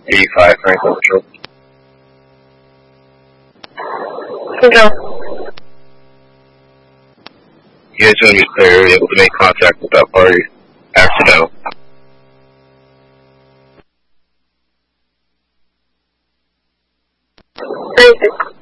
85 Franklin Patrol. Control. You guys want to be clear, able to make contact with that party. Accidental. Basic.